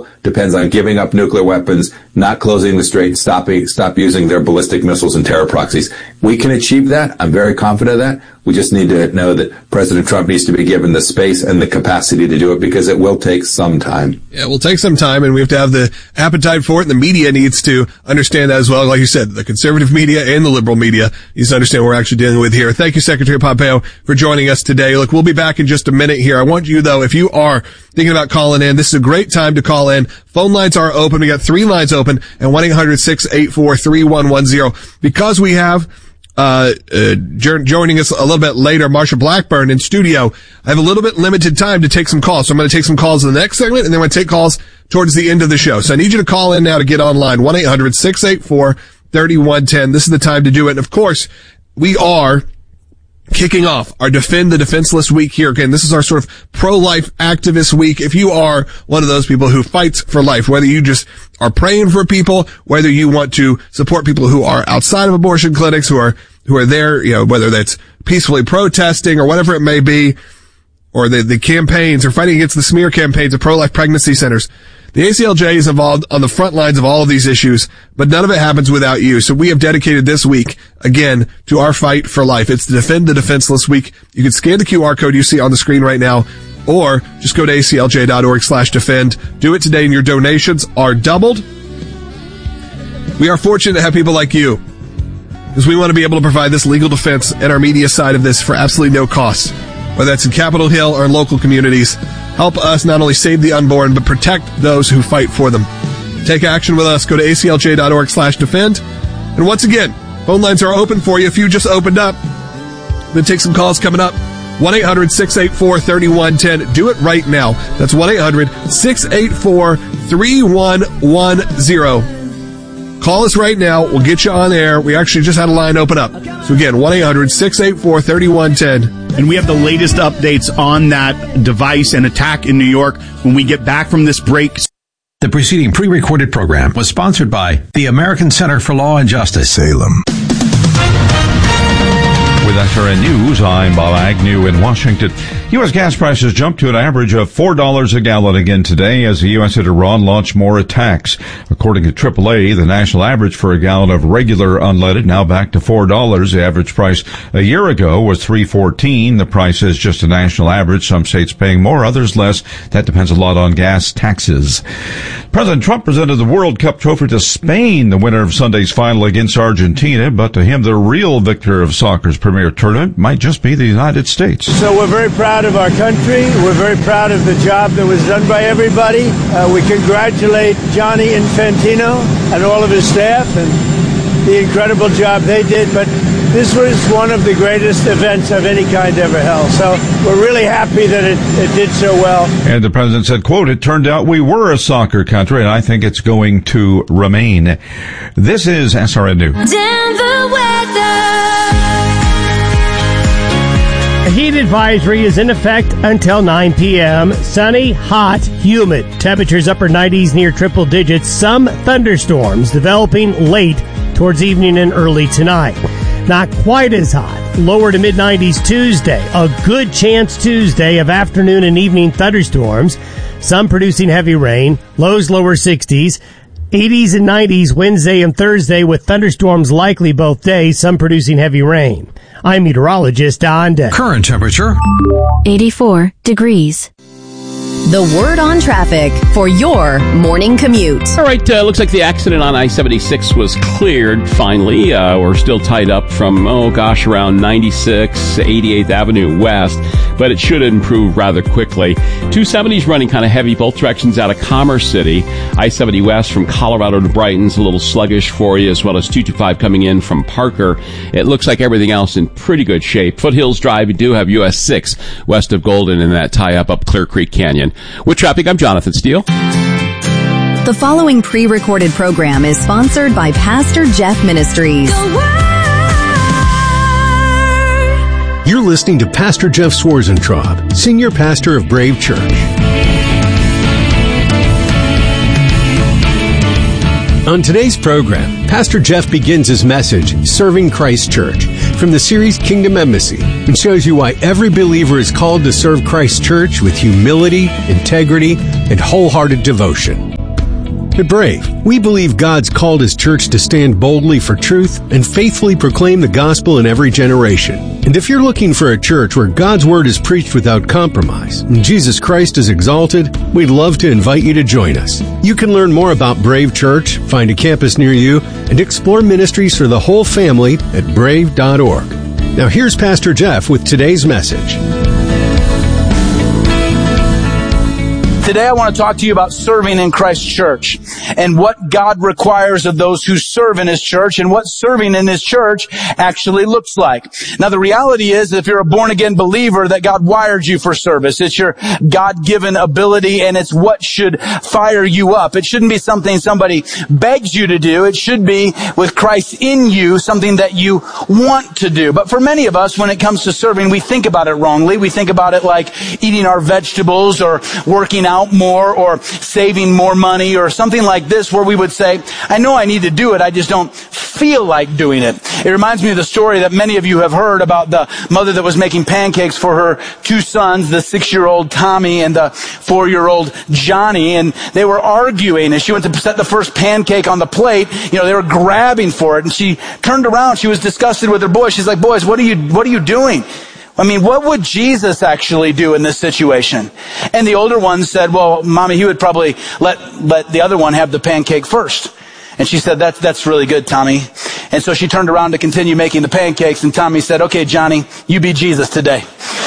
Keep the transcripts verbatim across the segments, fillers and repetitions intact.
depends on giving up nuclear weapons, not closing the strait, stopping, stop using their ballistic missiles and terror proxies. We can achieve that. I'm very confident of that. We just need to know that President Trump needs to be given the space and the capacity to do it, because it will take some time. Yeah, it will take some time, and we have to have the appetite for it, and the media needs to understand that as well. Like you said, the conservative media and the liberal media needs to understand what we're actually dealing with here. Thank you, Secretary Pompeo, for joining us today. Look, we'll be back in just a minute here. I want you, though, if you are thinking about calling in, this is a great time to call in. Phone lines are open. We got three lines open at one eight hundred six eight four three one one zero. Because we have Uh, uh, joining us a little bit later, Marsha Blackburn in studio, I have a little bit limited time to take some calls. So I'm going to take some calls in the next segment, and then I'm going to take calls towards the end of the show. So I need you to call in now to get online. one eight hundred six eight four three one one zero. This is the time to do it. And of course, we are kicking off our Defend the Defenseless week here. Again, this is our sort of pro-life activist week. If you are one of those people who fights for life, whether you just are praying for people, whether you want to support people who are outside of abortion clinics, who are, who are there, you know, whether that's peacefully protesting or whatever it may be, or the, the campaigns or fighting against the smear campaigns of pro-life pregnancy centers. The A C L J is involved on the front lines of all of these issues, but none of it happens without you. So we have dedicated this week, again, to our fight for life. It's the Defend the Defenseless week. You can scan the Q R code you see on the screen right now, or just go to A C L J dot org slash defend. Do it today and your donations are doubled. We are fortunate to have people like you, because we want to be able to provide this legal defense and our media side of this for absolutely no cost. Whether that's in Capitol Hill or in local communities, help us not only save the unborn, but protect those who fight for them. Take action with us. Go to A C L J dot org slash defend. And once again, phone lines are open for you. If you just opened up, then take some calls coming up. one eight hundred six eight four three one one zero. Do it right now. That's one eight hundred six eight four three one one zero. Call us right now. We'll get you on air. We actually just had a line open up. So again, one eight hundred six eight four three one one zero. And we have the latest updates on that device and attack in New York when we get back from this break. The preceding pre-recorded program was sponsored by the American Center for Law and Justice, Salem. With S R N News, I'm Bob Agnew in Washington. U S gas prices jumped to an average of four dollars a gallon again today as the U S and Iran launched more attacks. According to triple A, the national average for a gallon of regular unleaded now back to four dollars. The average price a year ago was three fourteen. The price is just a national average. Some states paying more, others less. That depends a lot on gas taxes. President Trump presented the World Cup trophy to Spain, the winner of Sunday's final against Argentina. But to him, the real victor of soccer's premier tournament might just be the United States. So we're very proud of our country. We're very proud of the job that was done by everybody. Uh, we congratulate Gianni Infantino and all of his staff and the incredible job they did. But this was one of the greatest events of any kind ever held. So we're really happy that it, it did so well. And the president said, quote, "It turned out we were a soccer country, and I think it's going to remain." This is S R N News. Denver weather. A heat advisory is in effect until nine p.m. Sunny, hot, humid. Temperatures upper nineties near triple digits. Some thunderstorms developing late towards evening and early tonight. Not quite as hot. Lower to mid nineties Tuesday. A good chance Tuesday of afternoon and evening thunderstorms. Some producing heavy rain. Lows lower sixties. eighties and nineties Wednesday and Thursday with thunderstorms likely both days. Some producing heavy rain. I'm meteorologist Don Day. Current temperature eighty-four degrees. The word on traffic for your morning commute. All right, uh, looks like the accident on I seventy-six was cleared finally. Uh, we're still tied up from, oh gosh, around ninety-six, eighty-eighth Avenue West, but it should improve rather quickly. two seventy's running kind of heavy both directions out of Commerce City. I seventy West from Colorado to Brighton's a little sluggish for you, as well as two twenty-five coming in from Parker. It looks like everything else in pretty good shape. Foothills Drive, you do have U S six west of Golden and that tie-up up Clear Creek Canyon. With traffic, I'm Jonathan Steele. The following pre-recorded program is sponsored by Pastor Jeff Ministries. You're listening to Pastor Jeff Swarzentraub, Senior Pastor of Brave Church. On today's program, Pastor Jeff begins his message, Serving Christ Church, from the series Kingdom Embassy, and shows you why every believer is called to serve Christ Church with humility, integrity, and wholehearted devotion. At Brave, we believe God's called His church to stand boldly for truth and faithfully proclaim the gospel in every generation. And if you're looking for a church where God's word is preached without compromise and Jesus Christ is exalted, we'd love to invite you to join us. You can learn more about Brave Church, find a campus near you, and explore ministries for the whole family at brave dot org. Now here's Pastor Jeff with today's message. Today I want to talk to you about serving in Christ's church and what God requires of those who serve in His church and what serving in His church actually looks like. Now the reality is that if you're a born-again believer that God wired you for service. It's your God-given ability and it's what should fire you up. It shouldn't be something somebody begs you to do. It should be with Christ in you, something that you want to do. But for many of us, when it comes to serving, we think about it wrongly. We think about it like eating our vegetables or working out more or saving more money or something like this where we would say, I know I need to do it, I just don't feel like doing it. It reminds me of the story that many of you have heard about the mother that was making pancakes for her two sons, the six-year-old Tommy and the four-year-old Johnny, and they were arguing as she went to set the first pancake on the plate. You know, they were grabbing for it, and she turned around, she was disgusted with her boys. She's like, boys, what are you, what are you doing? I mean, what would Jesus actually do in this situation? And the older one said, well, Mommy, he would probably let, let the other one have the pancake first. And she said, that's, that's really good, Tommy. And so she turned around to continue making the pancakes, and Tommy said, okay, Johnny, you be Jesus today.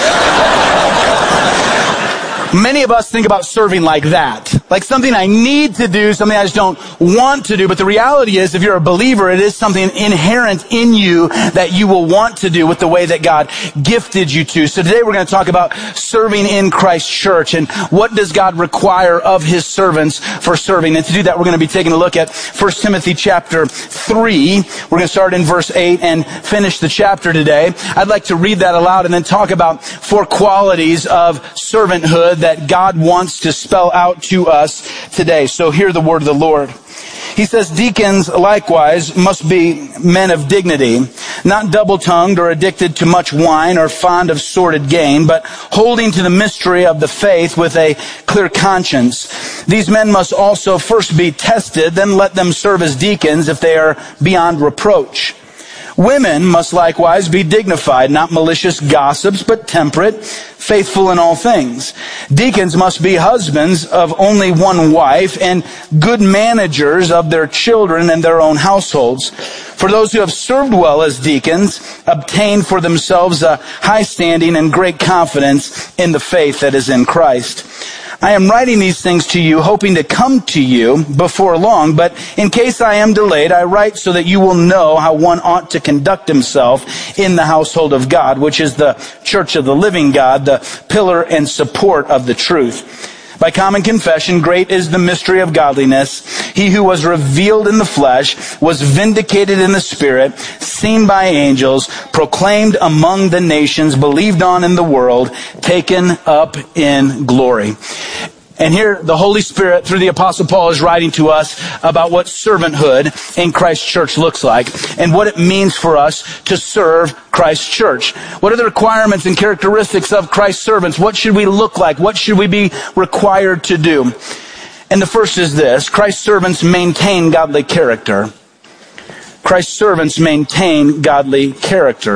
Many of us think about serving like that. Like something I need to do, something I just don't want to do. But the reality is, if you're a believer, it is something inherent in you that you will want to do with the way that God gifted you to. So today we're going to talk about serving in Christ's church and what does God require of His servants for serving. And to do that, we're going to be taking a look at First Timothy chapter three. We're going to start in verse eight and finish the chapter today. I'd like to read that aloud and then talk about four qualities of servanthood that God wants to spell out to us today. So hear the word of the Lord. He says, deacons likewise must be men of dignity, not double-tongued or addicted to much wine or fond of sordid gain, but holding to the mystery of the faith with a clear conscience. These men must also first be tested, then let them serve as deacons if they are beyond reproach. Women must likewise be dignified, not malicious gossips, but temperate, faithful in all things. Deacons must be husbands of only one wife and good managers of their children and their own households. For those who have served well as deacons obtain for themselves a high standing and great confidence in the faith that is in Christ. I am writing these things to you, hoping to come to you before long, but in case I am delayed, I write so that you will know how one ought to conduct himself in the household of God, which is the church of the living God, the pillar and support of the truth. By common confession, great is the mystery of godliness. He who was revealed in the flesh was vindicated in the spirit, seen by angels, proclaimed among the nations, believed on in the world, taken up in glory. And here the Holy Spirit, through the Apostle Paul, is writing to us about what servanthood in Christ's church looks like and what it means for us to serve Christ's church. What are the requirements and characteristics of Christ's servants? What should we look like? What should we be required to do? And the first is this: Christ's servants maintain godly character. Christ's servants maintain godly character.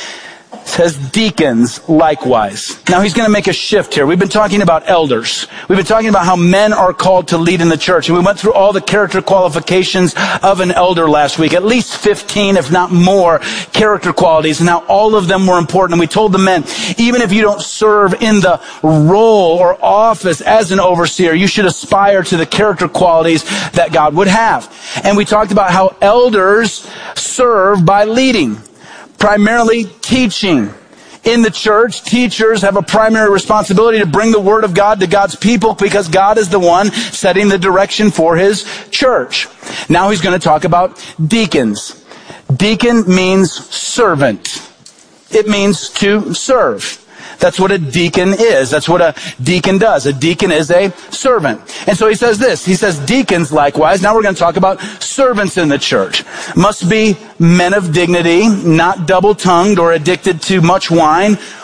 It says deacons likewise. Now he's going to make a shift here. We've been talking about elders. We've been talking about how men are called to lead in the church. And we went through all the character qualifications of an elder last week. At least fifteen, if not more, character qualities. And how all of them were important. And we told the men, even if you don't serve in the role or office as an overseer, you should aspire to the character qualities that God would have. And we talked about how elders serve by leading. Primarily teaching. In the church, teachers have a primary responsibility to bring the Word of God to God's people because God is the one setting the direction for His church. Now he's going to talk about deacons. Deacon means servant. It means to serve. That's what a deacon is. That's what a deacon does. A deacon is a servant. And so he says this. He says deacons likewise. Now we're going to talk about servants in the church. Must be men of dignity, not double-tongued or addicted to much wine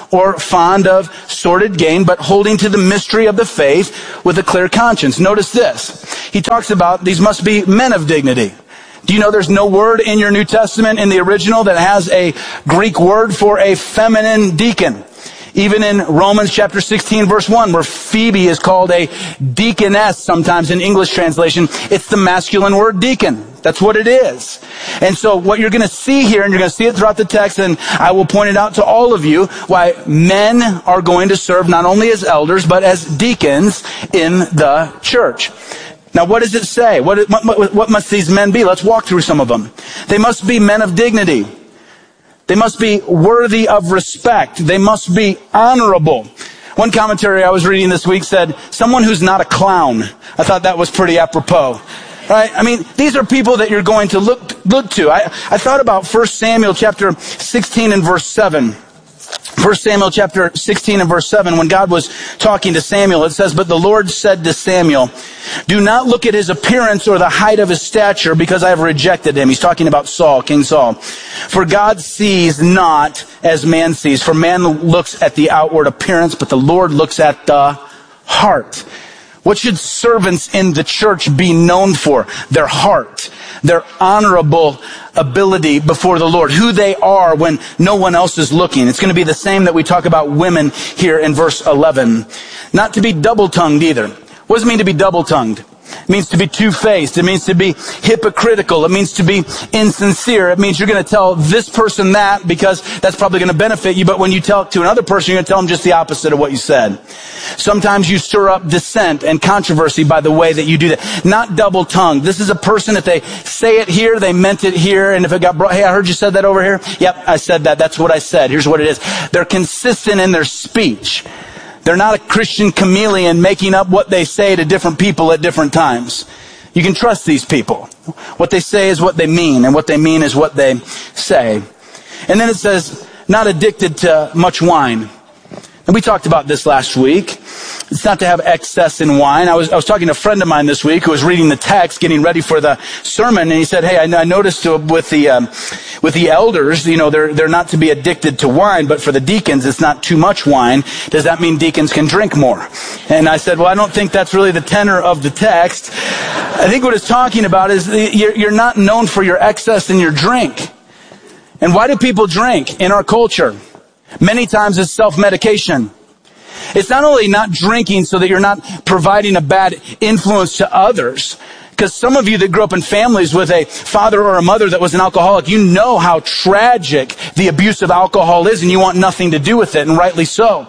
or fond of sordid gain, but holding to the mystery of the faith with a clear conscience. Notice this. He talks about these must be men of dignity. Do you know there's no word in your New Testament, in the original, that has a Greek word for a feminine deacon? Even in Romans chapter sixteen, verse one, where Phoebe is called a deaconess, sometimes in English translation, it's the masculine word deacon. That's what it is. And so what you're going to see here, and you're going to see it throughout the text, and I will point it out to all of you, why men are going to serve not only as elders, but as deacons in the church. Now, what does it say? What, what, what must these men be? Let's walk through some of them. They must be men of dignity. They must be worthy of respect. They must be honorable. One commentary I was reading this week said, someone who's not a clown. I thought that was pretty apropos. Right? I mean, these are people that you're going to look look to. I, I thought about First Samuel chapter sixteen and verse seven. First Samuel chapter sixteen and verse seven, when God was talking to Samuel, it says, "But the Lord said to Samuel, do not look at his appearance or the height of his stature, because I have rejected him." He's talking about Saul, King Saul. "For God sees not as man sees. For man looks at the outward appearance, but the Lord looks at the heart." What should servants in the church be known for? Their heart, their honorable ability before the Lord, who they are when no one else is looking. It's going to be the same that we talk about women here in verse eleven. Not to be double-tongued either. What does it mean to be double-tongued? It means to be two-faced. It means to be hypocritical. It means to be insincere. It means you're going to tell this person that because that's probably going to benefit you, but when you tell it to another person, you're going to tell them just the opposite of what you said. Sometimes you stir up dissent and controversy by the way that you do that. Not double-tongued. This is a person, if they say it here, they meant it here, and if it got brought, hey, I heard you said that over here. Yep, I said that. That's what I said. Here's what it is. They're consistent in their speech. They're not a Christian chameleon making up what they say to different people at different times. You can trust these people. What they say is what they mean, and what they mean is what they say. And then it says, not addicted to much wine. And we talked about this last week. It's not to have excess in wine. I was I was talking to a friend of mine this week who was reading the text, getting ready for the sermon, and he said, "Hey, I, I noticed with the um, with the elders, you know, they're they're not to be addicted to wine, but for the deacons, it's not too much wine. Does that mean deacons can drink more?" And I said, "Well, I don't think that's really the tenor of the text. I think what it's talking about is you're, you're not known for your excess in your drink. And why do people drink in our culture? Many times it's self-medication." It's not only not drinking so that you're not providing a bad influence to others, because some of you that grew up in families with a father or a mother that was an alcoholic, you know how tragic the abuse of alcohol is, and you want nothing to do with it, and rightly so.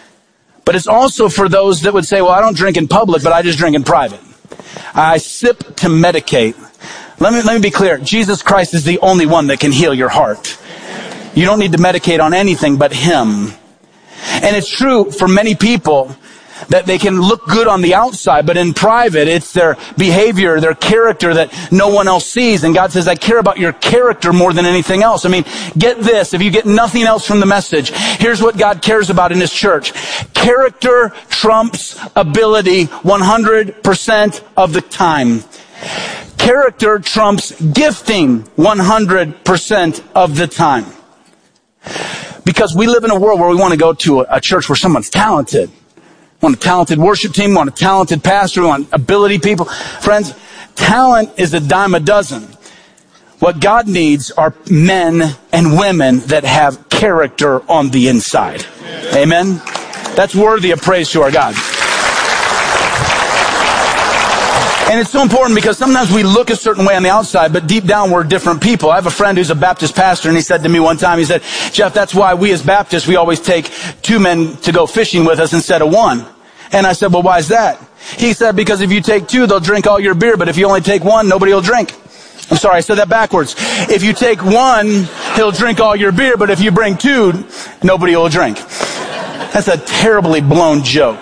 But it's also for those that would say, well, I don't drink in public, but I just drink in private. I sip to medicate. Let me, let me be clear. Jesus Christ is the only one that can heal your heart. You don't need to medicate on anything but Him. And it's true for many people that they can look good on the outside, but in private, it's their behavior, their character that no one else sees. And God says, I care about your character more than anything else. I mean, get this. If you get nothing else from the message, here's what God cares about in His church. Character trumps ability one hundred percent of the time. Character trumps gifting one hundred percent of the time. Because we live in a world where we want to go to a, a church where someone's talented. We want a talented worship team. We want a talented pastor. We want ability people. Friends, talent is a dime a dozen. What God needs are men and women that have character on the inside. Amen? That's worthy of praise to our God. And it's so important because sometimes we look a certain way on the outside, but deep down we're different people. I have a friend who's a Baptist pastor, and he said to me one time, he said, Jeff, that's why we as Baptists, we always take two men to go fishing with us instead of one. And I said, well, why is that? He said, because if you take two, they'll drink all your beer, but if you only take one, nobody will drink. I'm sorry, I said that backwards. If you take one, he'll drink all your beer, but if you bring two, nobody will drink. That's a terribly blown joke.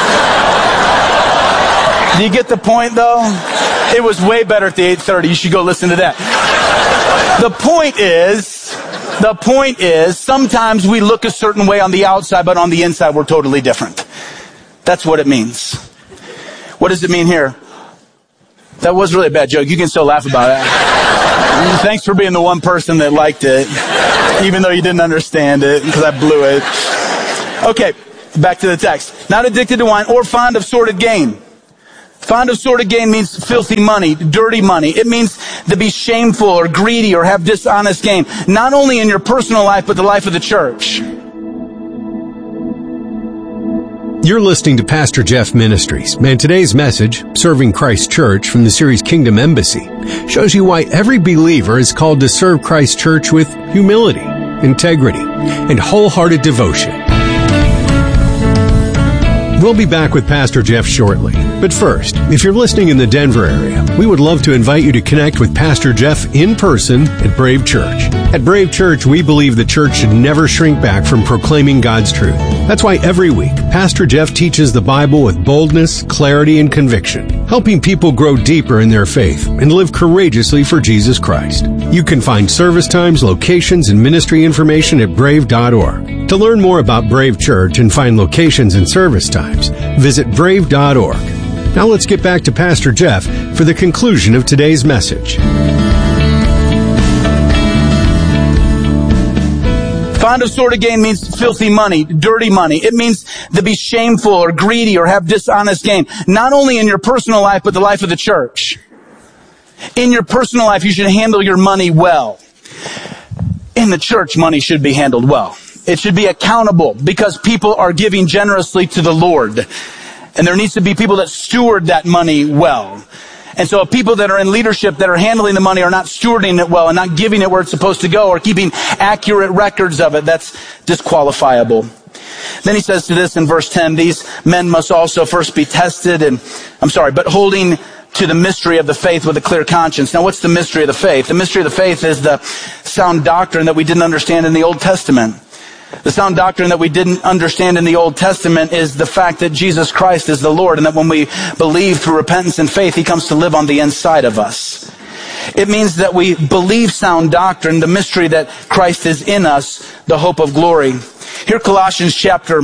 Do you get the point, though? It was way better at the eight thirty. You should go listen to that. The point is, the point is, sometimes we look a certain way on the outside, but on the inside, we're totally different. That's what it means. What does it mean here? That was really a bad joke. You can still laugh about it. Thanks for being the one person that liked it, even though you didn't understand it, because I blew it. Okay, back to the text. Not addicted to wine or fond of sordid gain. Fond of sordid gain means filthy money, dirty money. It means to be shameful or greedy or have dishonest gain. Not only in your personal life, but the life of the church. You're listening to Pastor Jeff Ministries, and today's message, Serving Christ Church from the series Kingdom Embassy, shows you why every believer is called to serve Christ Church with humility, integrity, and wholehearted devotion. We'll be back with Pastor Jeff shortly. But first, if you're listening in the Denver area, we would love to invite you to connect with Pastor Jeff in person at Brave Church. At Brave Church, we believe the church should never shrink back from proclaiming God's truth. That's why every week, Pastor Jeff teaches the Bible with boldness, clarity, and conviction, helping people grow deeper in their faith and live courageously for Jesus Christ. You can find service times, locations, and ministry information at brave dot org. To learn more about Brave Church and find locations and service times, visit brave dot org. Now let's get back to Pastor Jeff for the conclusion of today's message. Fond of sordid gain means filthy money, dirty money. It means to be shameful or greedy or have dishonest gain. Not only in your personal life, but the life of the church. In your personal life, you should handle your money well. In the church, money should be handled well. It should be accountable because people are giving generously to the Lord. And there needs to be people that steward that money well. And so people that are in leadership that are handling the money are not stewarding it well and not giving it where it's supposed to go or keeping accurate records of it. That's disqualifiable. Then he says to this in verse ten, these men must also first be tested and, I'm sorry, but holding to the mystery of the faith with a clear conscience. Now what's the mystery of the faith? The mystery of the faith is the sound doctrine that we didn't understand in the Old Testament. The sound doctrine that we didn't understand in the Old Testament is the fact that Jesus Christ is the Lord and that when we believe through repentance and faith, He comes to live on the inside of us. It means that we believe sound doctrine, the mystery that Christ is in us, the hope of glory. Here Colossians chapter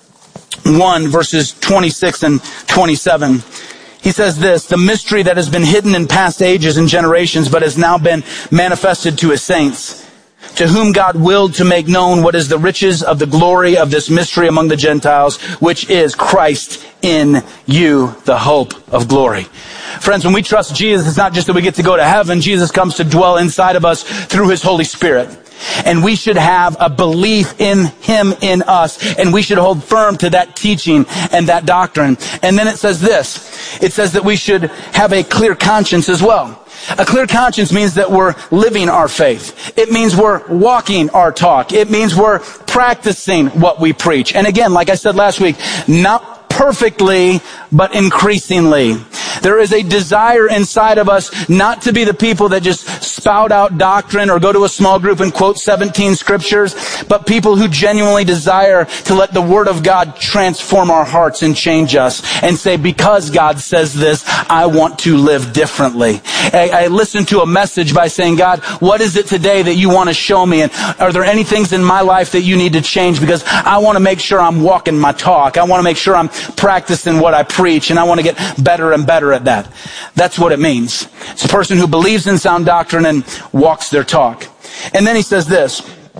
one, verses twenty-six and twenty-seven. He says this, the mystery that has been hidden in past ages and generations, but has now been manifested to His saints, to whom God willed to make known what is the riches of the glory of this mystery among the Gentiles, which is Christ in you, the hope of glory. Friends, when we trust Jesus, it's not just that we get to go to heaven. Jesus comes to dwell inside of us through His Holy Spirit. And we should have a belief in Him in us. And we should hold firm to that teaching and that doctrine. And then it says this. It says that we should have a clear conscience as well. A clear conscience means that we're living our faith. It means we're walking our talk. It means we're practicing what we preach. And again, like I said last week, not perfectly, but increasingly. There is a desire inside of us not to be the people that just spout out doctrine or go to a small group and quote seventeen scriptures, but people who genuinely desire to let the Word of God transform our hearts and change us and say, because God says this, I want to live differently. I, I listened to a message by saying, God, what is it today that you want to show me? And are there any things in my life that you need to change? Because I want to make sure I'm walking my talk. I want to make sure I'm practicing what I preach, and I want to get better and better at that. That's what it means. It's a person who believes in sound doctrine and walks their talk. And then he says this.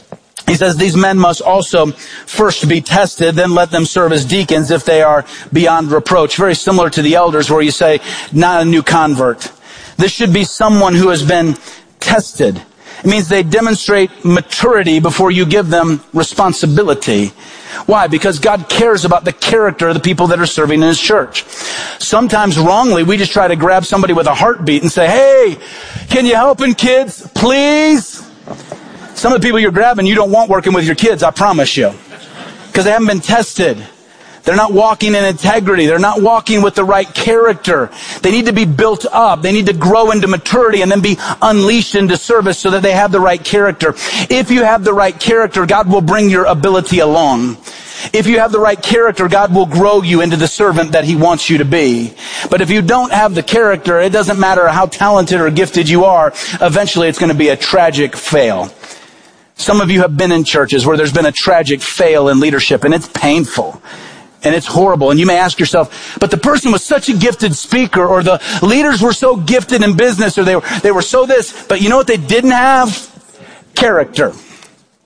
He says, these men must also first be tested, then let them serve as deacons if they are beyond reproach. Very similar to the elders where you say, not a new convert. This should be someone who has been tested. It means they demonstrate maturity before you give them responsibility. Why? Because God cares about the character of the people that are serving in His church. Sometimes wrongly, we just try to grab somebody with a heartbeat and say, hey, can you help in kids, please? Some of the people you're grabbing, you don't want working with your kids, I promise you. Because they haven't been tested. They're not walking in integrity. They're not walking with the right character. They need to be built up. They need to grow into maturity and then be unleashed into service so that they have the right character. If you have the right character, God will bring your ability along. If you have the right character, God will grow you into the servant that He wants you to be. But if you don't have the character, it doesn't matter how talented or gifted you are, eventually it's going to be a tragic fail. Some of you have been in churches where there's been a tragic fail in leadership, and it's painful. And it's horrible. And you may ask yourself, but the person was such a gifted speaker, or the leaders were so gifted in business, or they were, they were so this. But you know what they didn't have? Character.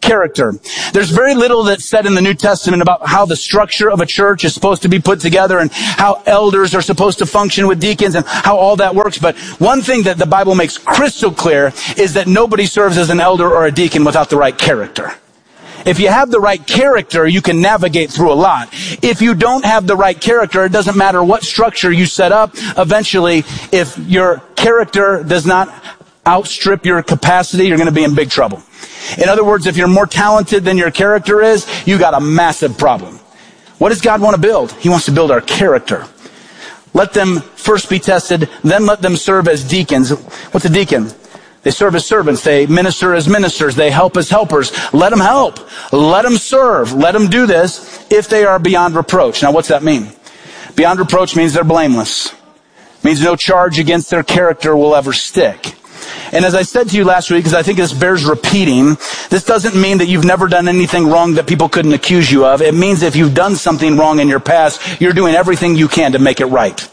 character. There's very little that's said in the New Testament about how the structure of a church is supposed to be put together and how elders are supposed to function with deacons and how all that works. But one thing that the Bible makes crystal clear is that nobody serves as an elder or a deacon without the right character. If you have the right character, you can navigate through a lot. If you don't have the right character, it doesn't matter what structure you set up. Eventually, if your character does not outstrip your capacity, you're going to be in big trouble. In other words, if you're more talented than your character is, you got a massive problem. What does God want to build? He wants to build our character. Let them first be tested, then let them serve as deacons. What's a deacon? They serve as servants. They minister as ministers. They help as helpers. Let them help. Let them serve. Let them do this if they are beyond reproach. Now, what's that mean? Beyond reproach means they're blameless. It means no charge against their character will ever stick. And as I said to you last week, because I think this bears repeating, this doesn't mean that you've never done anything wrong that people couldn't accuse you of. It means if you've done something wrong in your past, you're doing everything you can to make it right.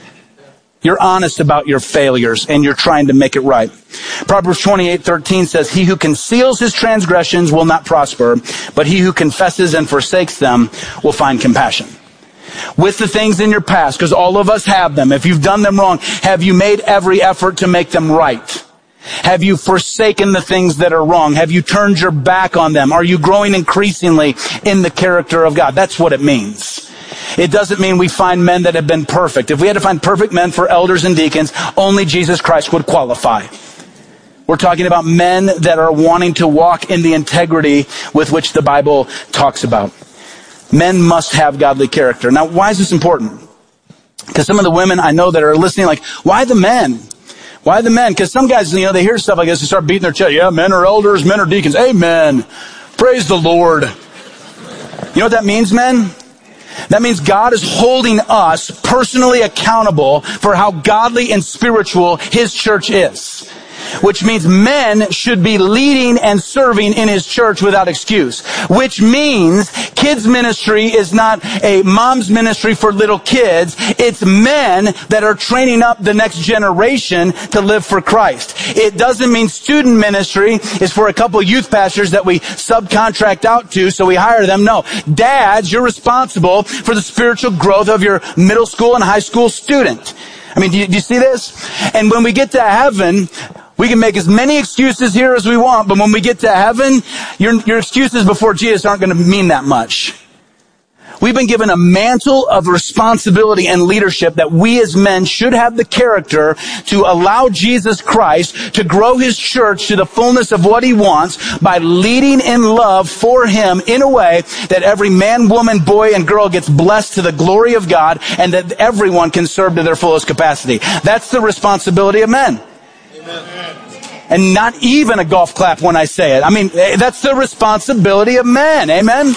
You're honest about your failures and you're trying to make it right. Proverbs twenty-eight thirteen says, he who conceals his transgressions will not prosper, but he who confesses and forsakes them will find compassion. With the things in your past, because all of us have them, if you've done them wrong, have you made every effort to make them right? Have you forsaken the things that are wrong? Have you turned your back on them? Are you growing increasingly in the character of God? That's what it means. It doesn't mean we find men that have been perfect. If we had to find perfect men for elders and deacons, only Jesus Christ would qualify. We're talking about men that are wanting to walk in the integrity with which the Bible talks about. Men must have godly character. Now, why is this important? Because some of the women I know that are listening like, why the men? Why the men? Because some guys, you know, they hear stuff like this and start beating their chest. Yeah, men are elders, men are deacons. Amen. Praise the Lord. You know what that means, men? That means God is holding us personally accountable for how godly and spiritual His church is. Which means men should be leading and serving in His church without excuse. Which means kids ministry is not a mom's ministry for little kids. It's men that are training up the next generation to live for Christ. It doesn't mean student ministry is for a couple youth pastors that we subcontract out to so we hire them. No. Dads, you're responsible for the spiritual growth of your middle school and high school student. I mean, do you, do you see this? And when we get to heaven, we can make as many excuses here as we want, but when we get to heaven, your, your excuses before Jesus aren't going to mean that much. We've been given a mantle of responsibility and leadership that we as men should have the character to allow Jesus Christ to grow His church to the fullness of what He wants by leading in love for Him in a way that every man, woman, boy, and girl gets blessed to the glory of God and that everyone can serve to their fullest capacity. That's the responsibility of men. Amen. And not even a golf clap when I say it. I mean, that's the responsibility of men. Amen?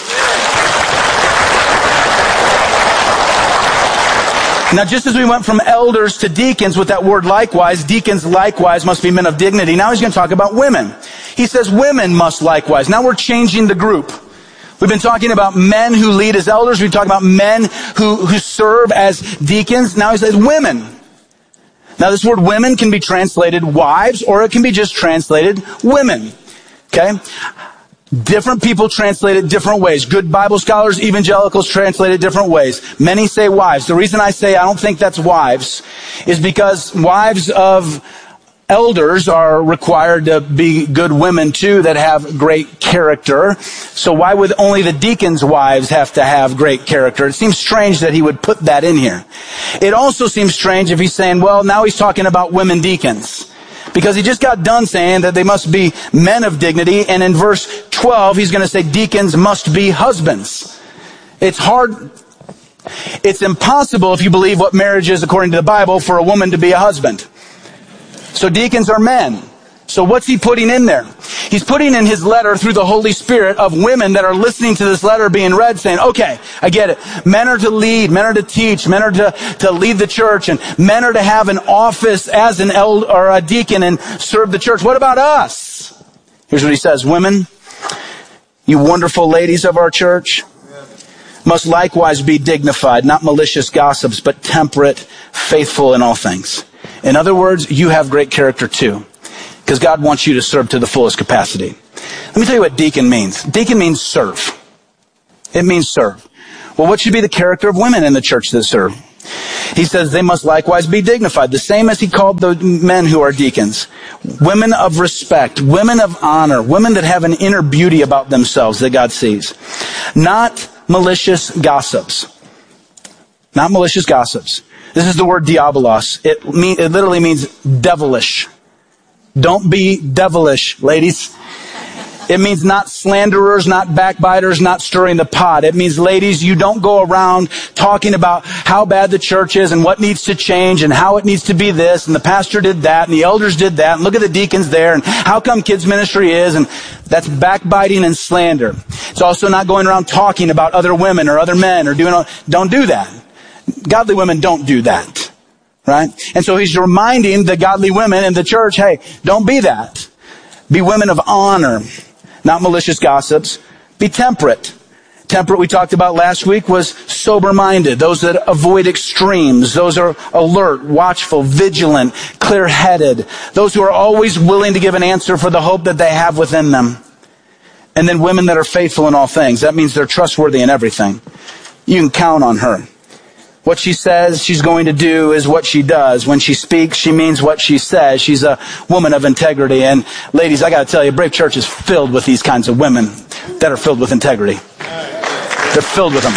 Now, just as we went from elders to deacons with that word likewise, deacons likewise must be men of dignity. Now he's going to talk about women. He says women must likewise. Now we're changing the group. We've been talking about men who lead as elders. We've talked about men who, who serve as deacons. Now he says women. Now this word women can be translated wives or it can be just translated women. Okay? Different people translate it different ways. Good Bible scholars, evangelicals translate it different ways. Many say wives. The reason I say I don't think that's wives is because wives of elders are required to be good women too that have great character. So why would only the deacons' wives have to have great character? It seems strange that he would put that in here. It also seems strange if he's saying, well, now he's talking about women deacons. Because he just got done saying that they must be men of dignity. And in verse twelve, he's going to say deacons must be husbands. It's hard. It's impossible if you believe what marriage is according to the Bible for a woman to be a husband. So deacons are men. So what's he putting in there? He's putting in his letter through the Holy Spirit of women that are listening to this letter being read saying, okay, I get it. Men are to lead, men are to teach, men are to, to lead the church, and men are to have an office as an elder or a deacon and serve the church. What about us? Here's what he says. Women, you wonderful ladies of our church, must likewise be dignified, not malicious gossips, but temperate, faithful in all things. In other words, you have great character too. Because God wants you to serve to the fullest capacity. Let me tell you what deacon means. Deacon means serve. It means serve. Well, what should be the character of women in the church that serve? He says they must likewise be dignified, the same as he called the men who are deacons. Women of respect, women of honor, women that have an inner beauty about themselves that God sees. Not malicious gossips. Not malicious gossips. This is the word diabolos. It, mean, it literally means devilish. Don't be devilish, ladies. It means not slanderers, not backbiters, not stirring the pot. It means, ladies, you don't go around talking about how bad the church is and what needs to change and how it needs to be this and the pastor did that and the elders did that and look at the deacons there and how come kids ministry is, and that's backbiting and slander. It's also not going around talking about other women or other men or doing, don't do that. Godly women don't do that. Right? And so he's reminding the godly women in the church, hey, don't be that. Be women of honor. Not malicious gossips. Be temperate. Temperate, we talked about last week, was sober-minded. Those that avoid extremes. Those are alert, watchful, vigilant, clear-headed. Those who are always willing to give an answer for the hope that they have within them. And then women that are faithful in all things. That means they're trustworthy in everything. You can count on her. What she says she's going to do is what she does. When she speaks, she means what she says. She's a woman of integrity. And ladies, I got to tell you, Brave Church is filled with these kinds of women that are filled with integrity. They're filled with them.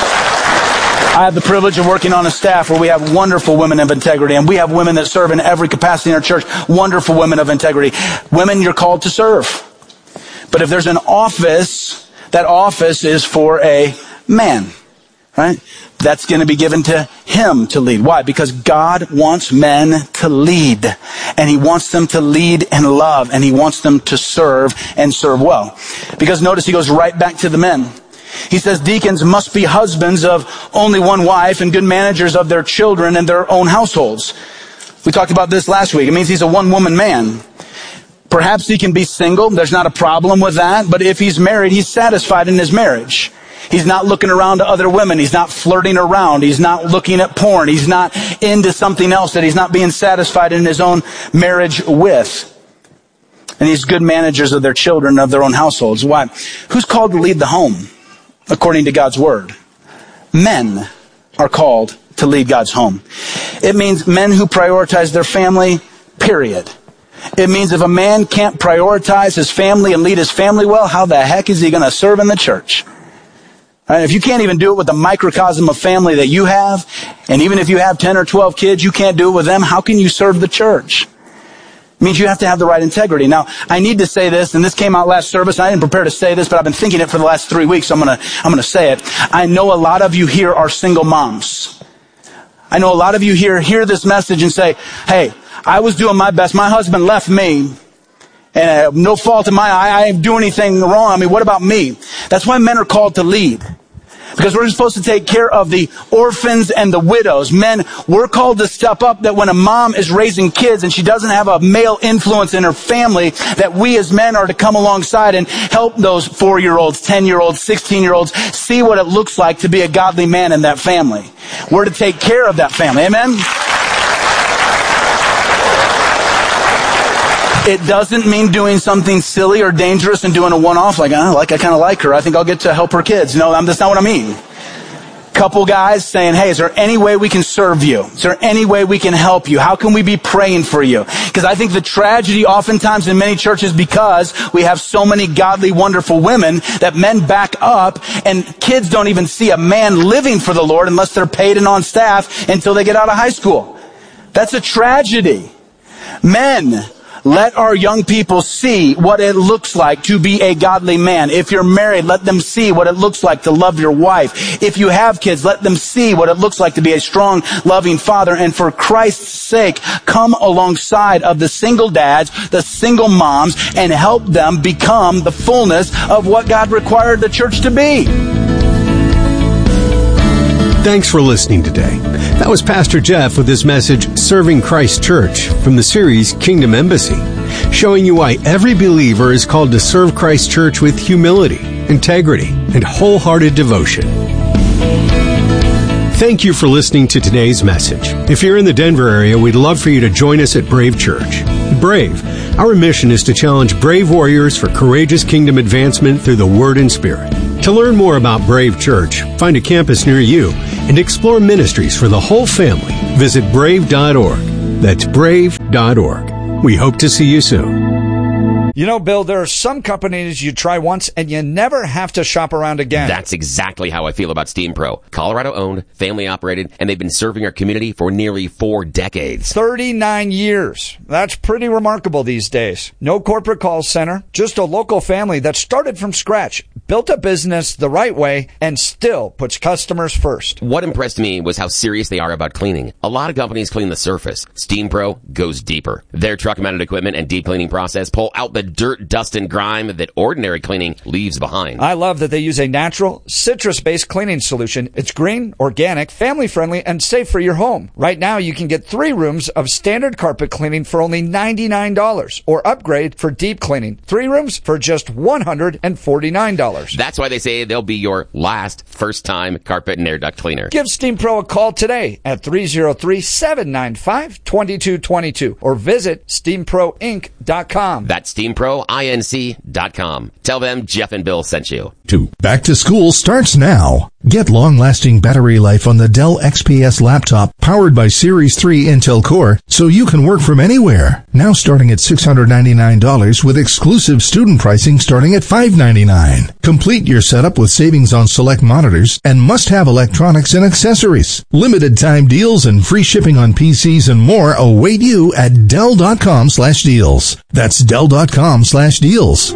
I have the privilege of working on a staff where we have wonderful women of integrity, and we have women that serve in every capacity in our church. Wonderful women of integrity. Women, you're called to serve. But if there's an office, that office is for a man, right? That's going to be given to him to lead. Why? Because God wants men to lead. And he wants them to lead in love. And he wants them to serve and serve well. Because notice he goes right back to the men. He says deacons must be husbands of only one wife and good managers of their children and their own households. We talked about this last week. It means he's a one-woman man. Perhaps he can be single. There's not a problem with that. But if he's married, he's satisfied in his marriage. He's not looking around to other women. He's not flirting around. He's not looking at porn. He's not into something else that he's not being satisfied in his own marriage with. And he's good managers of their children, of their own households. Why? Who's called to lead the home according to God's word? Men are called to lead God's home. It means men who prioritize their family, period. It means if a man can't prioritize his family and lead his family well, how the heck is he going to serve in the church? Right? If you can't even do it with the microcosm of family that you have, and even if you have ten or twelve kids, you can't do it with them, how can you serve the church? It means you have to have the right integrity. Now, I need to say this, and this came out last service, and I didn't prepare to say this, but I've been thinking it for the last three weeks, so I'm gonna, I'm gonna say it. I know a lot of you here are single moms. I know a lot of you here hear this message and say, hey, I was doing my best. My husband left me. And uh, no fault of mine. I, I didn't do anything wrong. I mean, what about me? That's why men are called to lead. Because we're supposed to take care of the orphans and the widows. Men, we're called to step up that when a mom is raising kids and she doesn't have a male influence in her family, that we as men are to come alongside and help those four-year-olds, ten-year-olds, sixteen-year-olds see what it looks like to be a godly man in that family. We're to take care of that family. Amen? It doesn't mean doing something silly or dangerous and doing a one-off like, oh, like I kind of like her. I think I'll get to help her kids. No, that's not what I mean. Couple guys saying, hey, is there any way we can serve you? Is there any way we can help you? How can we be praying for you? Because I think the tragedy oftentimes in many churches, because we have so many godly, wonderful women, that men back up and kids don't even see a man living for the Lord unless they're paid and on staff until they get out of high school. That's a tragedy. Men, let our young people see what it looks like to be a godly man. If you're married, let them see what it looks like to love your wife. If you have kids, let them see what it looks like to be a strong, loving father. And for Christ's sake, come alongside of the single dads, the single moms, and help them become the fullness of what God required the church to be. Thanks for listening today. That was Pastor Jeff with his message, Serving Christ Church, from the series Kingdom Embassy, showing you why every believer is called to serve Christ Church with humility, integrity, and wholehearted devotion. Thank you for listening to today's message. If you're in the Denver area, we'd love for you to join us at Brave Church. Brave, Our mission is to challenge brave warriors for courageous kingdom advancement through the Word and Spirit. To learn more about Brave Church, find a campus near you, and explore ministries for the whole family, visit brave dot org. That's brave dot org. We hope to see you soon. You know, Bill, there are some companies you try once and you never have to shop around again. That's exactly how I feel about Steam Pro. Colorado owned, family operated, and they've been serving our community for nearly four decades. thirty-nine years. That's pretty remarkable these days. No corporate call center, just a local family that started from scratch, built a business the right way, and still puts customers first. What impressed me was how serious they are about cleaning. A lot of companies clean the surface. Steam Pro goes deeper. Their truck-mounted equipment and deep cleaning process pull out the dirt, dust, and grime that ordinary cleaning leaves behind. I love that they use a natural, citrus-based cleaning solution. It's green, organic, family-friendly, and safe for your home. Right now, you can get three rooms of standard carpet cleaning for only ninety-nine dollars, or upgrade for deep cleaning. Three rooms for just one hundred forty-nine dollars. That's why they say they'll be your last first-time carpet and air duct cleaner. Give Steam Pro a call today at three oh three, seven nine five, two two two two or visit steam pro inc dot com. That's steam pro inc dot com. Tell them Jeff and Bill sent you. Two. Back to school starts now. Get long-lasting battery life on the Dell X P S laptop powered by Series three Intel Core so you can work from anywhere. Now starting at six hundred ninety-nine dollars with exclusive student pricing starting at five hundred ninety-nine dollars. Complete your setup with savings on select monitors and must-have electronics and accessories. Limited time deals and free shipping on P Cs and more await you at Dell dot com slash deals. That's Dell dot com slash deals.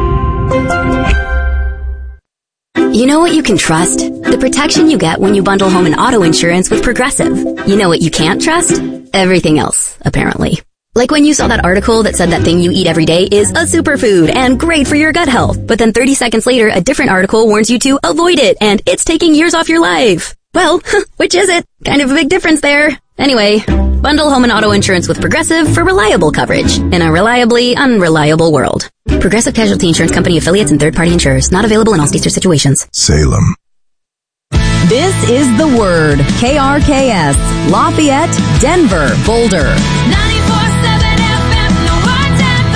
You know what you can trust? The protection you get when you bundle home and auto insurance with Progressive. You know what you can't trust? Everything else, apparently. Like when you saw that article that said that thing you eat every day is a superfood and great for your gut health. But then thirty seconds later, a different article warns you to avoid it and it's taking years off your life. Well, which is it? Kind of a big difference there. Anyway, bundle home and auto insurance with Progressive for reliable coverage in a reliably unreliable world. Progressive Casualty Insurance Company affiliates and third-party insurers. Not available in all states or situations. Salem. This is The Word. K R K S. Lafayette, Denver, Boulder. ninety-four seven F M, the Word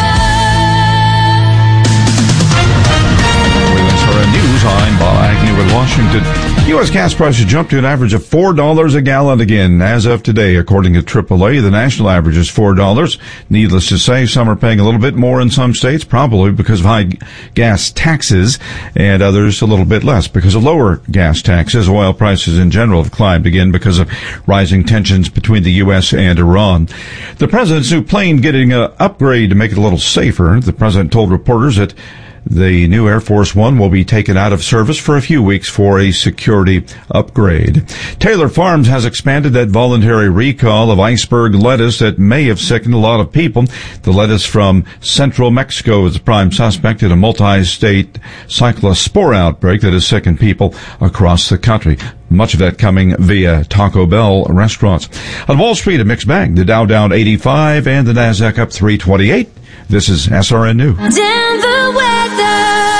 S R N News, I'm Bob Agnew in Washington. U S gas prices jumped to an average of four dollars a gallon again as of today. According to triple A, the national average is four dollars. Needless to say, some are paying a little bit more in some states, probably because of high gas taxes, and others a little bit less because of lower gas taxes. Oil prices in general have climbed again because of rising tensions between the U S and Iran. The president's new plane getting an upgrade to make it a little safer. The president told reporters that the new Air Force One will be taken out of service for a few weeks for a security upgrade. Taylor Farms has expanded that voluntary recall of iceberg lettuce that may have sickened a lot of people. The lettuce from central Mexico is the prime suspect in a multi-state cyclospore outbreak that has sickened people across the country. Much of that coming via Taco Bell restaurants. On Wall Street, a mixed bag. The Dow down eighty-five and the Nasdaq up three twenty-eight. This is S R N News. Denver weather.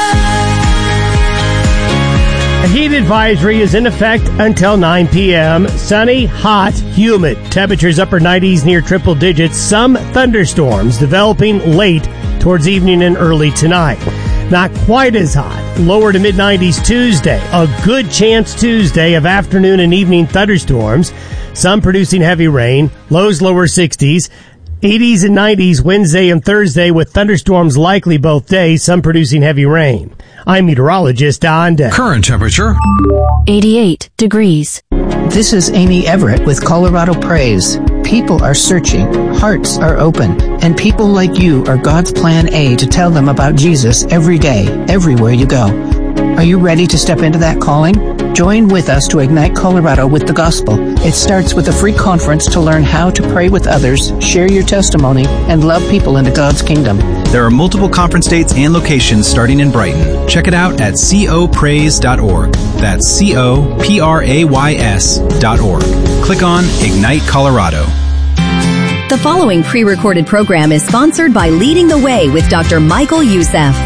A heat advisory is in effect until nine p.m. Sunny, hot, humid. Temperatures upper nineties near triple digits. Some thunderstorms developing late towards evening and early tonight. Not quite as hot. Lower to mid nineties Tuesday. A good chance Tuesday of afternoon and evening thunderstorms. Some producing heavy rain. Lows lower sixties. eighties and nineties Wednesday and Thursday with thunderstorms likely both days, some producing heavy rain. I'm meteorologist Don Day. Current temperature eighty-eight degrees. This is Amy Everett with Colorado Praise. People are searching, hearts are open, and people like you are God's plan A to tell them about Jesus every day, everywhere you go. Are you ready to step into that calling? Join with us to ignite Colorado with the gospel. It starts with a free conference to learn how to pray with others, share your testimony, and love people into God's kingdom. There are multiple conference dates and locations starting in Brighton. Check it out at co praise dot org. That's C O P R A Y S dot org. Click on Ignite Colorado. The following pre-recorded program is sponsored by Leading the Way with Doctor Michael Youssef.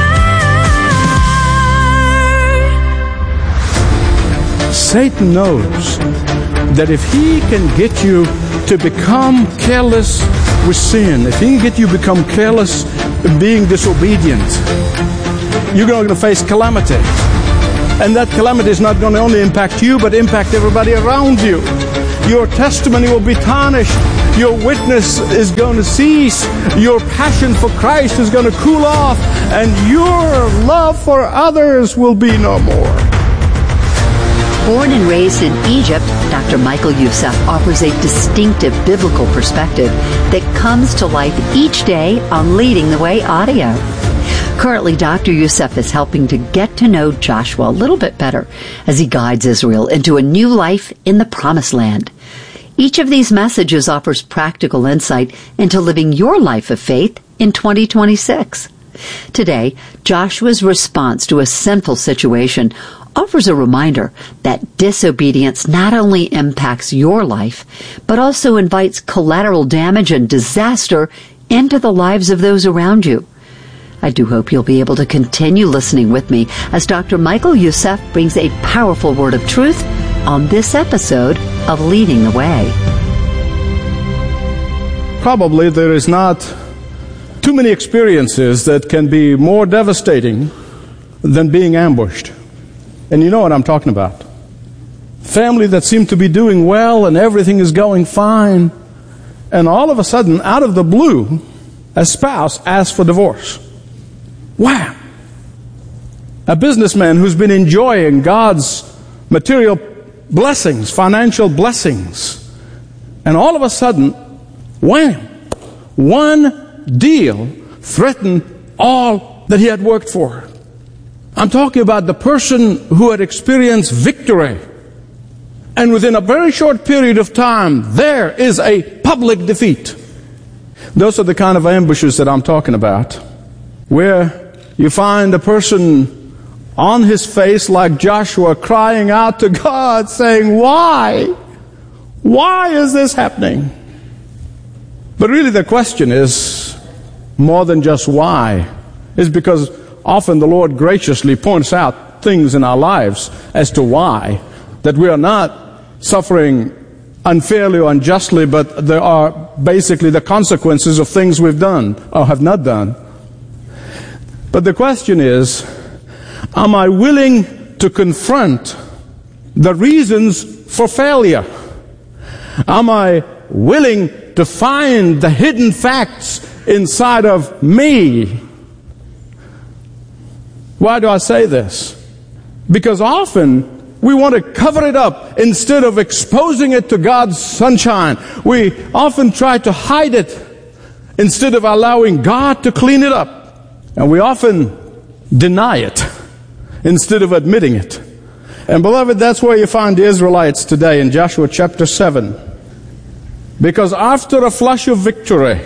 Satan knows that if he can get you to become careless with sin, if he can get you to become careless and being disobedient, you're going to face calamity. And that calamity is not going to only impact you, but impact everybody around you. Your testimony will be tarnished. Your witness is going to cease. Your passion for Christ is going to cool off. And your love for others will be no more. Born and raised in Egypt, Doctor Michael Youssef offers a distinctive biblical perspective that comes to life each day on Leading the Way audio. Currently, Doctor Youssef is helping to get to know Joshua a little bit better as he guides Israel into a new life in the Promised Land. Each of these messages offers practical insight into living your life of faith in twenty twenty-six. Today, Joshua's response to a sinful situation offers a reminder that disobedience not only impacts your life, but also invites collateral damage and disaster into the lives of those around you. I do hope you'll be able to continue listening with me as Doctor Michael Youssef brings a powerful word of truth on this episode of Leading the Way. Probably there is not too many experiences that can be more devastating than being ambushed. And you know what I'm talking about. Family that seem to be doing well and everything is going fine, and all of a sudden, out of the blue, a spouse asks for divorce. Wow! A businessman who's been enjoying God's material blessings, financial blessings, and all of a sudden, wham! One deal threatened all that he had worked for. I'm talking about the person who had experienced victory. And within a very short period of time, there is a public defeat. Those are the kind of ambushes that I'm talking about, where you find a person on his face like Joshua crying out to God saying, why? Why is this happening? But really the question is more than just why. It's because often the Lord graciously points out things in our lives as to why, that we are not suffering unfairly or unjustly, but there are basically the consequences of things we've done or have not done. But the question is, am I willing to confront the reasons for failure? Am I willing to find the hidden facts inside of me? Why do I say this? Because often we want to cover it up instead of exposing it to God's sunshine. We often try to hide it instead of allowing God to clean it up. And we often deny it instead of admitting it. And beloved, that's where you find the Israelites today in Joshua chapter seven. Because after a flush of victory,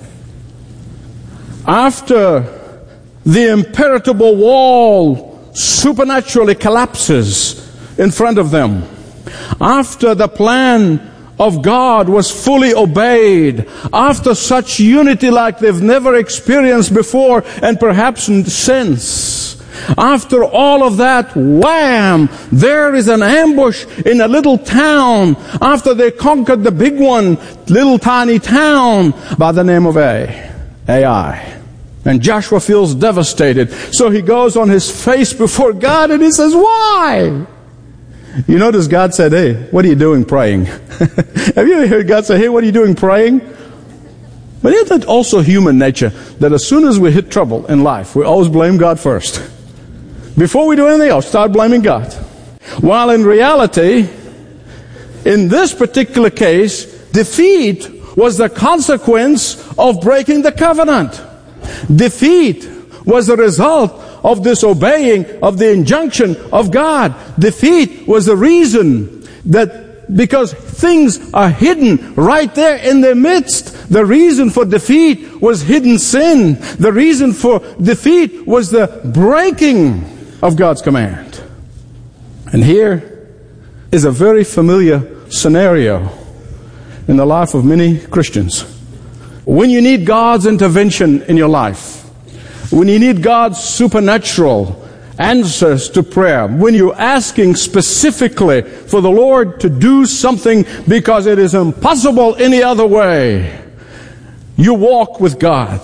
after the impenetrable wall supernaturally collapses in front of them, after the plan of God was fully obeyed, after such unity like they've never experienced before and perhaps since, after all of that, wham, there is an ambush in a little town after they conquered the big one, little tiny town by the name of Ai. Ai. And Joshua feels devastated. So he goes on his face before God and he says, why? You notice God said, hey, what are you doing praying? Have you ever heard God say, hey, what are you doing praying? But isn't that also human nature, that as soon as we hit trouble in life, we always blame God first? Before we do anything else, start blaming God. While in reality, in this particular case, defeat was the consequence of breaking the covenant. Defeat was the result of disobeying of the injunction of God. Defeat was the reason that, because things are hidden right there in their midst, the reason for defeat was hidden sin. The reason for defeat was the breaking of God's command. And here is a very familiar scenario in the life of many Christians. When you need God's intervention in your life, when you need God's supernatural answers to prayer, when you're asking specifically for the Lord to do something because it is impossible any other way, You walk with God.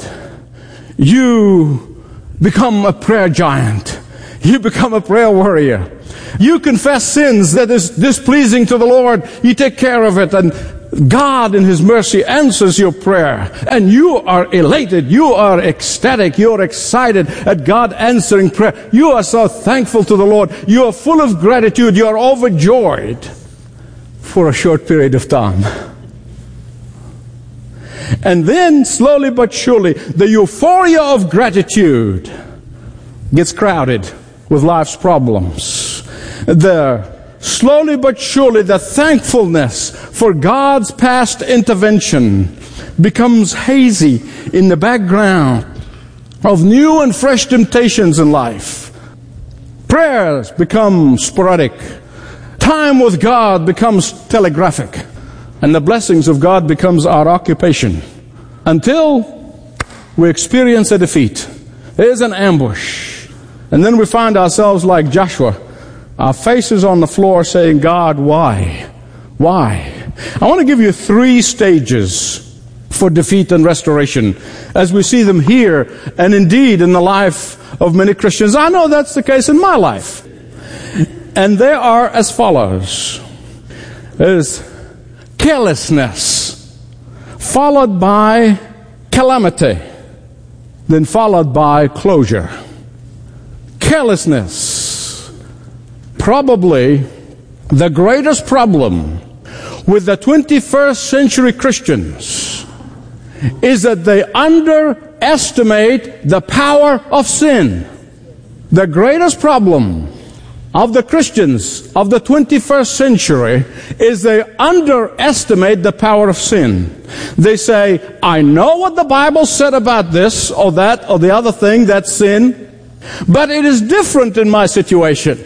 You become a prayer giant. You become a prayer warrior. You confess sins that is displeasing to the Lord. You take care of it, and God in His mercy answers your prayer. And you are elated. You are ecstatic. You are excited at God answering prayer. You are so thankful to the Lord. You are full of gratitude. You are overjoyed for a short period of time. And then, slowly but surely, the euphoria of gratitude gets crowded with life's problems. The slowly but surely, the thankfulness for God's past intervention becomes hazy in the background of new and fresh temptations in life. Prayers become sporadic. Time with God becomes telegraphic. And the blessings of God becomes our occupation. Until we experience a defeat. There's an ambush. And then we find ourselves like Joshua. Our faces on the floor saying, God, why? Why? I want to give you three stages for defeat and restoration as we see them here and indeed in the life of many Christians. I know that's the case in my life. And they are as follows. There's carelessness, followed by calamity, then followed by closure. Carelessness. Probably the greatest problem with the twenty-first century Christians is that they underestimate the power of sin. The greatest problem of the Christians of the twenty-first century is they underestimate the power of sin. They say, I know what the Bible said about this or that or the other thing, that's sin, but it is different in my situation.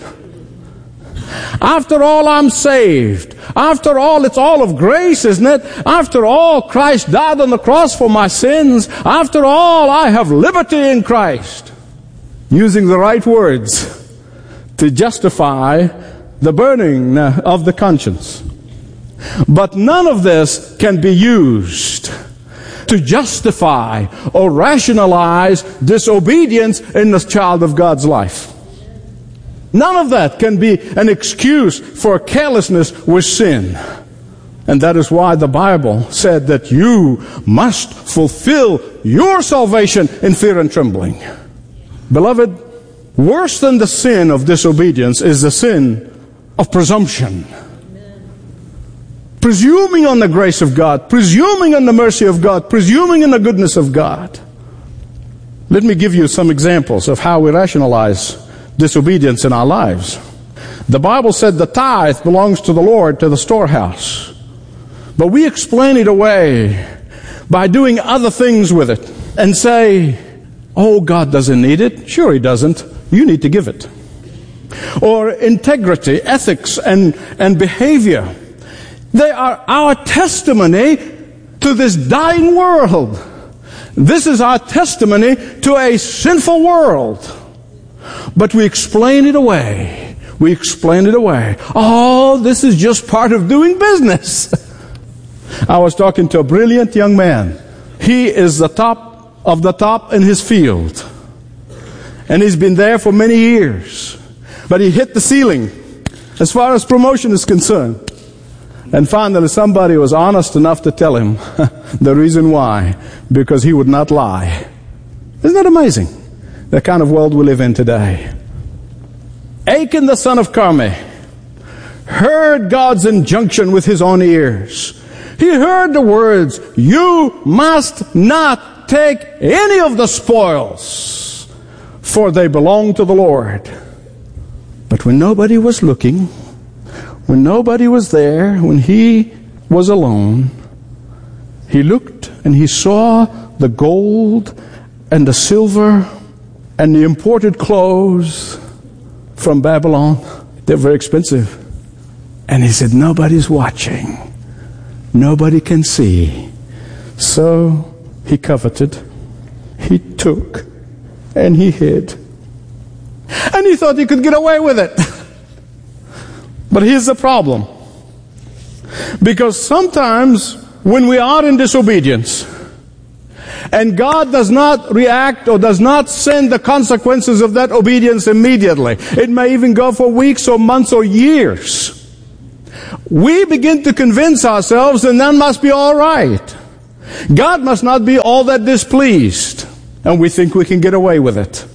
After all, I'm saved. After all, it's all of grace, isn't it? After all, Christ died on the cross for my sins. After all, I have liberty in Christ. Using the right words to justify the burning of the conscience. But none of this can be used to justify or rationalize disobedience in the child of God's life. None of that can be an excuse for carelessness with sin. And that is why the Bible said that you must fulfill your salvation in fear and trembling. Beloved, worse than the sin of disobedience is the sin of presumption. Presuming on the grace of God, presuming on the mercy of God, presuming on the goodness of God. Let me give you some examples of how we rationalize disobedience in our lives. The Bible said the tithe belongs to the Lord, to the storehouse. But we explain it away by doing other things with it and say, oh, God doesn't need it. Sure, He doesn't. You need to give it. Or integrity, ethics, and, and behavior. They are our testimony to this dying world. This is our testimony to a sinful world. But we explain it away. We explain it away. Oh, this is just part of doing business. I was talking to a brilliant young man. He is the top of the top in his field. And he's been there for many years. But he hit the ceiling as far as promotion is concerned. And finally somebody was honest enough to tell him the reason why. Because he would not lie. Isn't that amazing? The kind of world we live in today. Achan the son of Carmi heard God's injunction with his own ears. He heard the words, you must not take any of the spoils, for they belong to the Lord. But when nobody was looking, when nobody was there, when he was alone, he looked and he saw the gold and the silver and the imported clothes from Babylon. They're very expensive. And he said, nobody's watching. Nobody can see. So he coveted, he took, and he hid. And he thought he could get away with it. But here's the problem. Because sometimes when we are in disobedience, And God does not react or does not send the consequences of that obedience immediately. It may even go for weeks or months or years. We begin to convince ourselves, and that must be all right. God must not be all that displeased, and we think we can get away with it.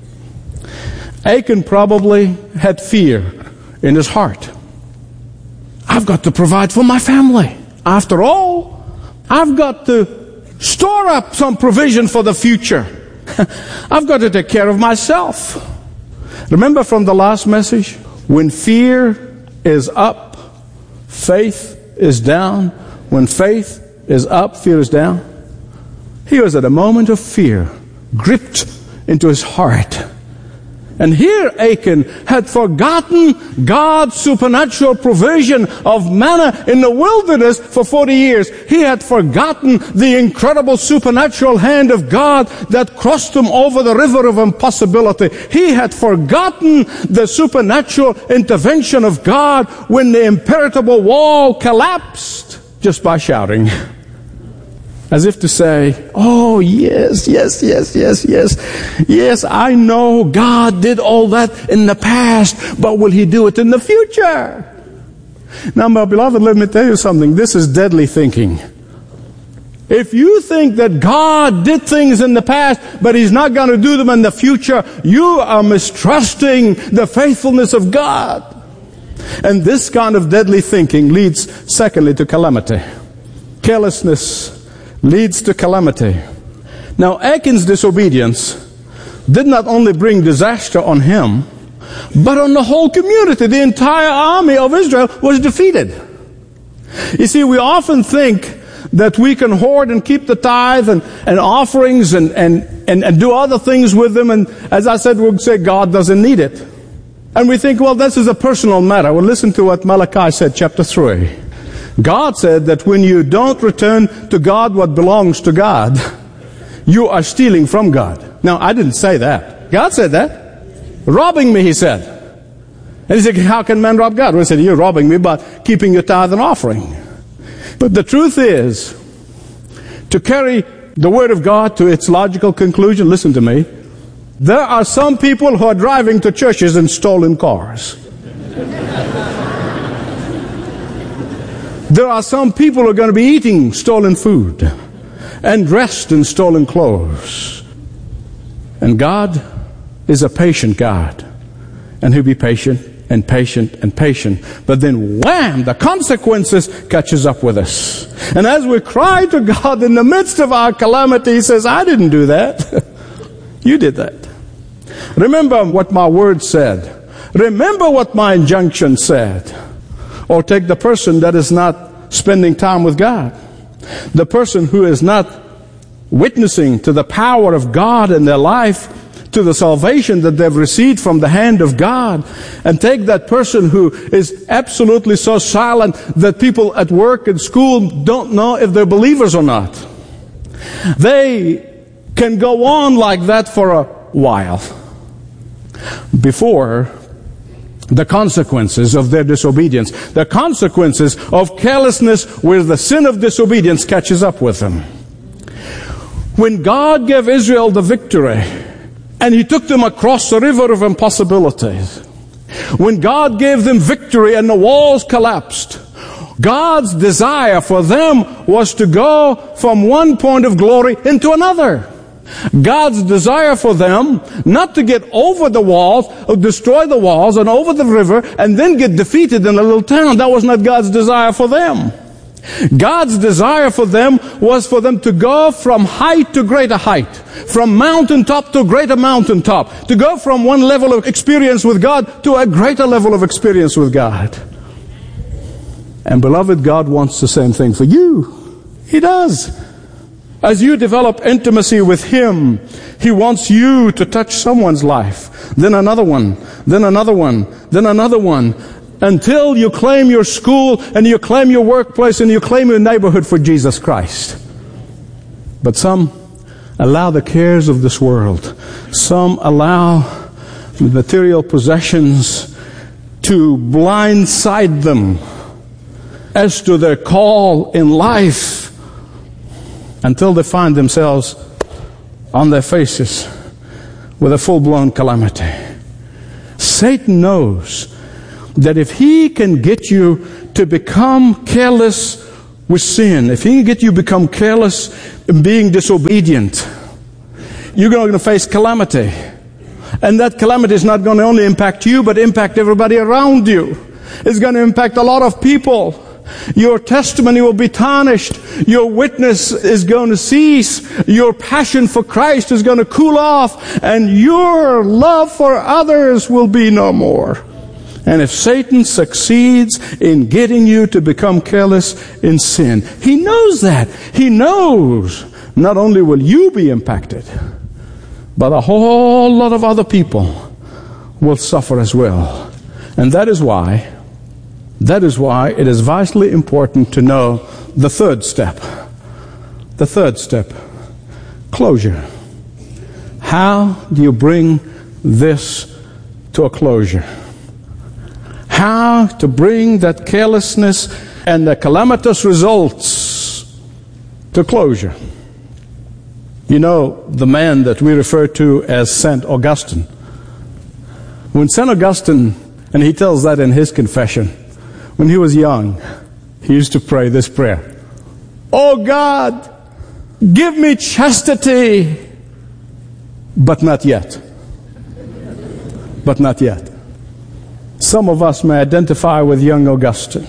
Achan probably had fear in his heart. I've got to provide for my family. After all, I've got to store up some provision for the future. I've got to take care of myself. Remember from the last message, when fear is up, faith is down. When faith is up, fear is down. He was at a moment of fear, gripped into his heart. And here Achan had forgotten God's supernatural provision of manna in the wilderness for forty years. He had forgotten the incredible supernatural hand of God that crossed him over the river of impossibility. He had forgotten the supernatural intervention of God when the impenetrable wall collapsed just by shouting. As if to say, oh, yes, yes, yes, yes, yes. Yes, I know God did all that in the past, but will He do it in the future? Now, my beloved, let me tell you something. This is deadly thinking. If you think that God did things in the past, but He's not going to do them in the future, you are mistrusting the faithfulness of God. And this kind of deadly thinking leads, secondly, to calamity. Carelessness leads to calamity. Now, Achan's disobedience did not only bring disaster on him, but on the whole community. The entire army of Israel was defeated. You see, we often think that we can hoard and keep the tithe and, and offerings and, and, and, and do other things with them. And as I said, we'll say God doesn't need it. And we think, well, this is a personal matter. Well, listen to what Malachi said, chapter three. God said that when you don't return to God what belongs to God, you are stealing from God. Now, I didn't say that. God said that. Robbing me, He said. And He said, how can man rob God? Well, He said, you're robbing me by keeping your tithe and offering. But the truth is, to carry the Word of God to its logical conclusion, listen to me, there are some people who are driving to churches in stolen cars. There are some people who are going to be eating stolen food and dressed in stolen clothes. And God is a patient God. And He'll be patient and patient and patient. But then wham, the consequences catches up with us. And as we cry to God in the midst of our calamity, He says, I didn't do that. You did that. Remember what my word said. Remember what my injunction said. Or take the person that is not spending time with God. The person who is not witnessing to the power of God in their life, to the salvation that they've received from the hand of God. And take that person who is absolutely so silent that people at work and school don't know if they're believers or not. They can go on like that for a while before the consequences of their disobedience, the consequences of carelessness where the sin of disobedience catches up with them. When God gave Israel the victory and He took them across the river of impossibilities, when God gave them victory and the walls collapsed, God's desire for them was to go from one point of glory into another. God's desire for them not to get over the walls or destroy the walls and over the river and then get defeated in a little town. That was not God's desire for them. God's desire for them was for them to go from height to greater height, from mountaintop to greater mountaintop, to go from one level of experience with God to a greater level of experience with God. And beloved, God wants the same thing for you. He does. As you develop intimacy with Him, He wants you to touch someone's life, then another one, then another one, then another one, until you claim your school and you claim your workplace and you claim your neighborhood for Jesus Christ. But some allow the cares of this world. Some allow material possessions to blindside them as to their call in life. until they find themselves on their faces with a full-blown calamity. Satan knows that if he can get you to become careless with sin, if he can get you to become careless in being disobedient, you're going to face calamity. And that calamity is not going to only impact you, but impact everybody around you. It's going to impact a lot of people. Your testimony will be tarnished. Your witness is going to cease. Your passion for Christ is going to cool off. And your love for others will be no more. And if Satan succeeds in getting you to become careless in sin, he knows that. He knows not only will you be impacted, but a whole lot of other people will suffer as well. And that is why That is why it is vitally important to know the third step. The third step, closure. How do you bring this to a closure? How to bring that carelessness and the calamitous results to closure? You know, the man that we refer to as Saint Augustine. When Saint Augustine, and he tells that in his confession, when he was young, he used to pray this prayer. Oh God, give me chastity, but not yet. But not yet. Some of us may identify with young Augustine.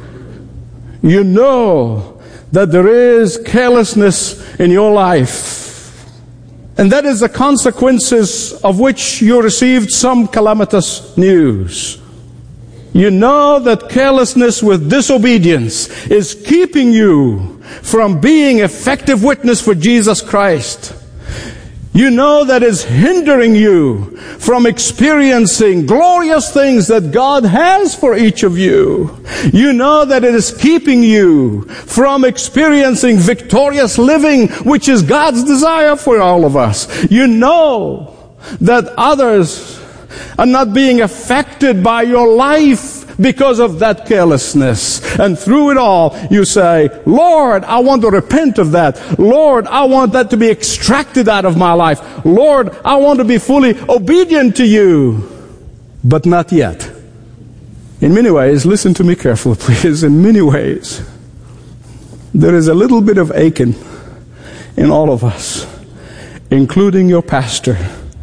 You know that there is carelessness in your life, and that is the consequences of which you received some calamitous news. You know that carelessness with disobedience is keeping you from being effective witness for Jesus Christ. You know that it's hindering you from experiencing glorious things that God has for each of you. You know that it is keeping you from experiencing victorious living, which is God's desire for all of us. You know that others are not being affected by your life because of that carelessness. And through it all, you say, Lord, I want to repent of that. Lord, I want that to be extracted out of my life. Lord, I want to be fully obedient to you. But not yet. In many ways, listen to me carefully, please. In many ways, there is a little bit of Achan in all of us, including your pastor.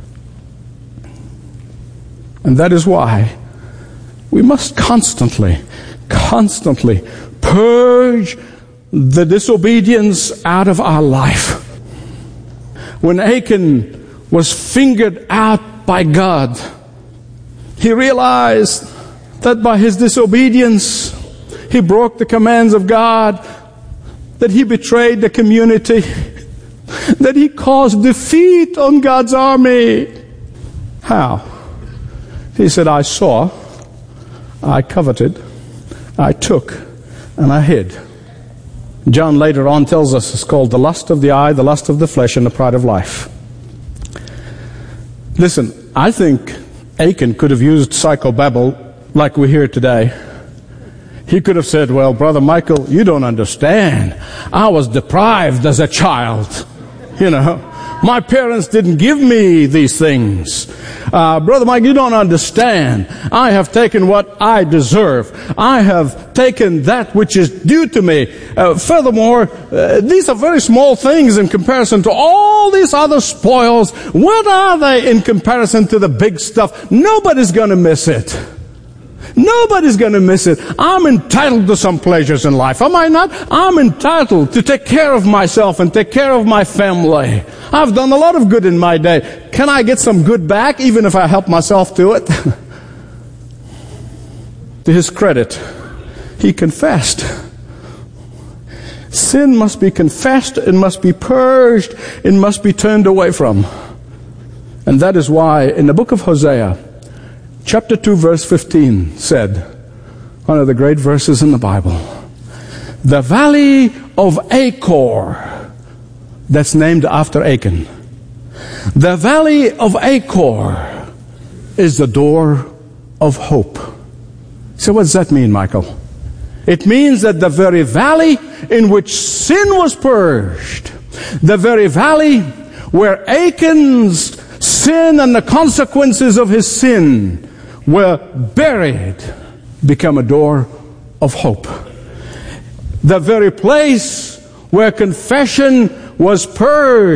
And that is why we must constantly, constantly purge the disobedience out of our life. When Achan was fingered out by God, he realized that by his disobedience, he broke the commands of God, that he betrayed the community, that he caused defeat on God's army. How? He said, I saw, I coveted, I took, and I hid. John later on tells us it's called the lust of the eye, the lust of the flesh, and the pride of life. Listen, I think Achan could have used psychobabble like we hear today. He could have said, well, Brother Michael, you don't understand. I was deprived as a child. You know, my parents didn't give me these things. Uh, Brother Mike, you don't understand. I have taken what I deserve. I have taken that which is due to me. Uh, furthermore, uh, these are very small things in comparison to all these other spoils. What are they in comparison to the big stuff? Nobody's going to miss it. Nobody's going to miss it. I'm entitled to some pleasures in life, am I not? I'm entitled to take care of myself and take care of my family. I've done a lot of good in my day. Can I get some good back, even if I help myself to it? To his credit, he confessed. Sin must be confessed, it must be purged, it must be turned away from. And that is why in the book of Hosea, chapter two, verse fifteen said, one of the great verses in the Bible, the valley of Achor, that's named after Achan. The valley of Achor is the door of hope. So what does that mean, Michael? It means that the very valley in which sin was purged, The very valley where Achan's sin and the consequences of his sin were buried become a door of hope. The very place where confession was purged